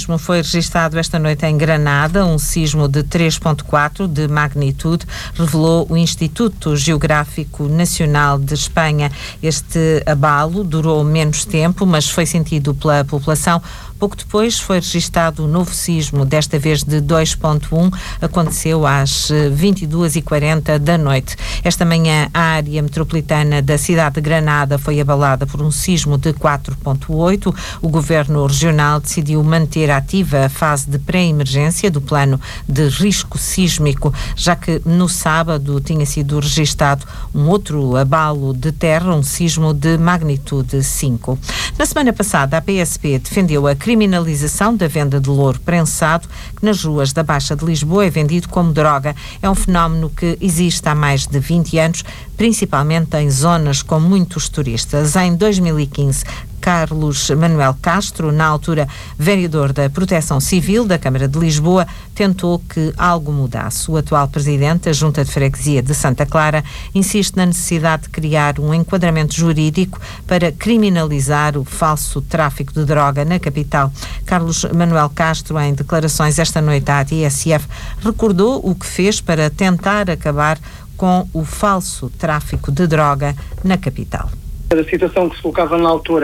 sismo foi registado esta noite em Granada, um sismo de 3,4 de magnitude, revelou o Instituto Geográfico Nacional de Espanha. Este abalo durou menos tempo, mas foi sentido pela população. Pouco depois foi registado um novo sismo, desta vez de 2,1, aconteceu às 22h40 da noite. Esta manhã, a área metropolitana da cidade de Granada foi abalada por um sismo de 4,8. O Governo Regional decidiu manter ativa a fase de pré-emergência do plano de risco sísmico, já que no sábado tinha sido registado um outro abalo de terra, um sismo de magnitude 5. Na semana passada, a PSP defendeu a criminalização da venda de louro prensado, que nas ruas da Baixa de Lisboa é vendido como droga. É um fenómeno que existe há mais de 20 anos, principalmente em zonas com muitos turistas. Em 2015, Carlos Manuel Castro, na altura vereador da Proteção Civil da Câmara de Lisboa, tentou que algo mudasse. O atual presidente da Junta de Freguesia de Santa Clara insiste na necessidade de criar um enquadramento jurídico para criminalizar o falso tráfico de droga na capital. Carlos Manuel Castro, em declarações esta noite à TSF, recordou o que fez para tentar acabar com o falso tráfico de droga na capital. A situação que se colocava na altura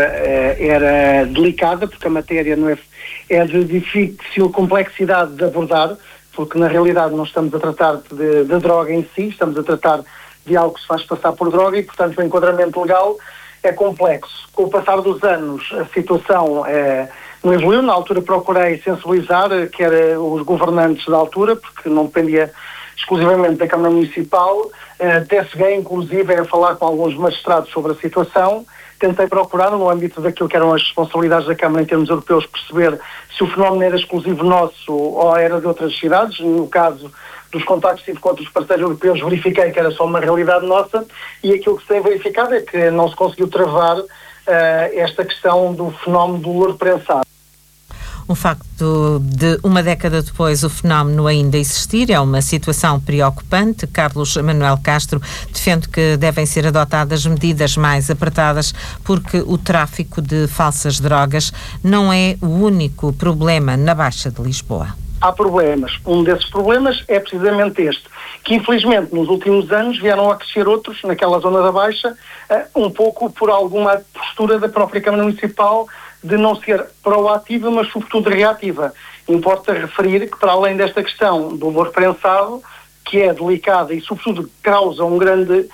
era delicada, porque a matéria não é de difícil complexidade de abordar, porque na realidade não estamos a tratar de droga em si, estamos a tratar de algo que se faz passar por droga e, portanto, o enquadramento legal é complexo. Com o passar dos anos, a situação não evoluiu. Na altura procurei sensibilizar, quer os governantes da altura, porque não dependia exclusivamente da Câmara Municipal, até cheguei inclusive a falar com alguns magistrados sobre a situação. Tentei procurar, no âmbito daquilo que eram as responsabilidades da Câmara em termos europeus, perceber se o fenómeno era exclusivo nosso ou era de outras cidades. No caso dos contactos que tive com outros parceiros europeus, verifiquei que era só uma realidade nossa, e aquilo que se tem verificado é que não se conseguiu travar esta questão do fenómeno do louro prensado. O facto de, uma década depois, o fenómeno ainda existir é uma situação preocupante. Carlos Manuel Castro defende que devem ser adotadas medidas mais apertadas, porque o tráfico de falsas drogas não é o único problema na Baixa de Lisboa. Há problemas. Um desses problemas é precisamente este, que infelizmente nos últimos anos vieram a crescer outros naquela zona da Baixa, um pouco por alguma postura da própria Câmara Municipal de não ser proativa, mas sobretudo reativa. Importa referir que, para além desta questão do louro prensado, que é delicada e sobretudo causa um grande...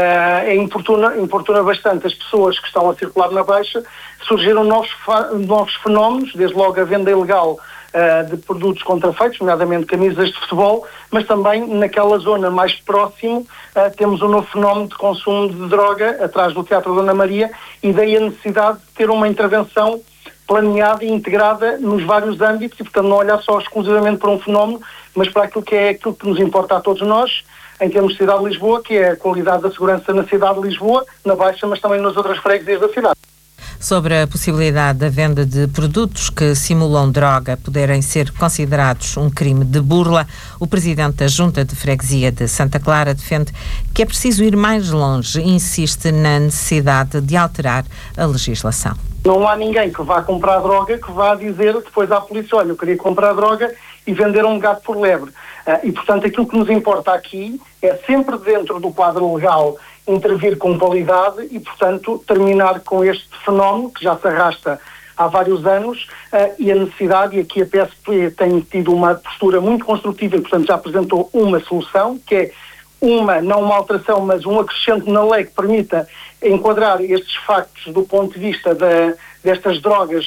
importuna bastante as pessoas que estão a circular na Baixa, surgiram novos fenómenos, desde logo a venda ilegal de produtos contrafeitos, nomeadamente camisas de futebol, mas também naquela zona mais próximo temos um novo fenómeno de consumo de droga atrás do Teatro Dona Maria, e daí a necessidade de ter uma intervenção planeada e integrada nos vários âmbitos e, portanto, não olhar só exclusivamente para um fenómeno, mas para aquilo que nos importa a todos nós, em termos de cidade de Lisboa, que é a qualidade da segurança na cidade de Lisboa, na Baixa, mas também nas outras freguesias da cidade. Sobre a possibilidade da venda de produtos que simulam droga poderem ser considerados um crime de burla, o presidente da Junta de Freguesia de Santa Clara defende que é preciso ir mais longe e insiste na necessidade de alterar a legislação. Não há ninguém que vá comprar droga que vá dizer depois à polícia: olha, eu queria comprar droga e vender um gato por lebre. E, portanto, aquilo que nos importa aqui é sempre, dentro do quadro legal, intervir com qualidade e, portanto, terminar com este fenómeno que já se arrasta há vários anos, e a necessidade, e aqui a PSP tem tido uma postura muito construtiva e, portanto, já apresentou uma solução, que é não uma alteração, mas um acrescento na lei que permita enquadrar estes factos do ponto de vista destas drogas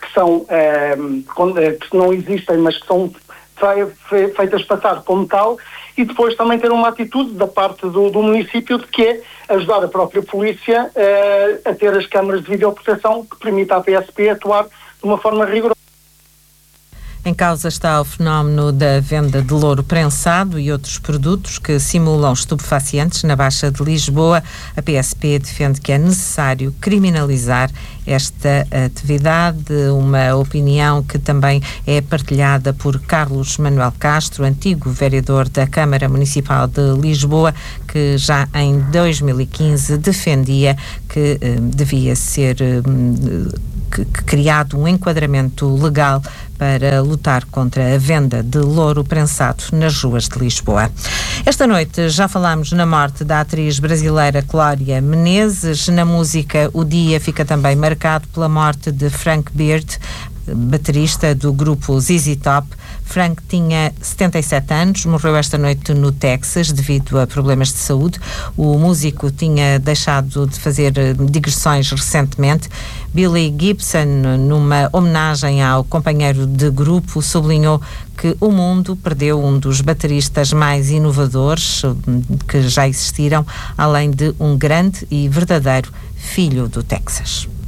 que não existem, mas que são feitas passar como tal, e depois também ter uma atitude da parte do município, de que é ajudar a própria polícia a ter as câmaras de videoproteção que permita à PSP atuar de uma forma rigorosa. Em causa está o fenómeno da venda de louro prensado e outros produtos que simulam estupefacientes na Baixa de Lisboa. A PSP defende que é necessário criminalizar esta atividade, uma opinião que também é partilhada por Carlos Manuel Castro, antigo vereador da Câmara Municipal de Lisboa, que já em 2015 defendia que devia ser criado um enquadramento legal para lutar contra a venda de louro prensado nas ruas de Lisboa. Esta noite já falámos na morte da atriz brasileira Glória Menezes. Na música, o dia fica também marcado pela morte de Frank Beard, baterista do grupo ZZ Top. Frank tinha 77 anos, morreu esta noite no Texas devido a problemas de saúde. O músico tinha deixado de fazer digressões recentemente. Billy Gibson, numa homenagem ao companheiro de grupo, sublinhou que o mundo perdeu um dos bateristas mais inovadores que já existiram, além de um grande e verdadeiro filho do Texas.